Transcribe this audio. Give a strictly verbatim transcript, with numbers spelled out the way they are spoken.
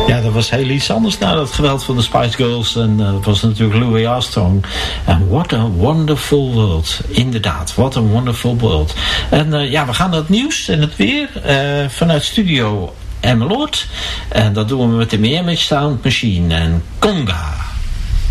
Ja, dat was heel iets anders na het geweld van de Spice Girls. En uh, dat was natuurlijk Louis Armstrong. En what a wonderful world. Inderdaad, what a wonderful world. En uh, ja, we gaan naar het nieuws en het weer. Uh, vanuit studio Emmeloord. En dat doen we met de Image Sound Machine en Conga.